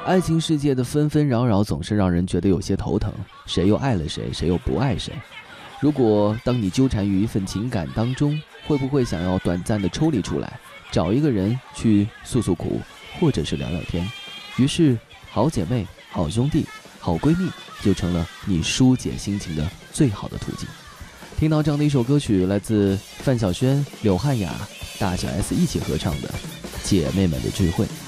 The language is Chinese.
爱情世界的纷纷扰扰总是让人觉得有些头疼，谁又爱了谁，谁又不爱谁。如果当你纠缠于一份情感当中，会不会想要短暂的抽离出来，找一个人去诉诉苦，或者是聊聊天？于是好姐妹、好兄弟、好闺蜜就成了你疏解心情的最好的途径。听到这样的一首歌曲，来自范晓萱、刘汉雅、大小 S 一起合唱的《姐妹们的聚会》。